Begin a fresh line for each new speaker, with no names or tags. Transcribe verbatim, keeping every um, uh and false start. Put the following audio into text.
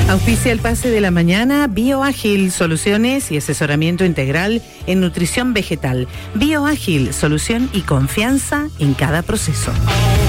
Auspicia el pase de la mañana BioAgil, soluciones y asesoramiento integral en nutrición vegetal. BioAgil, solución y confianza en cada proceso.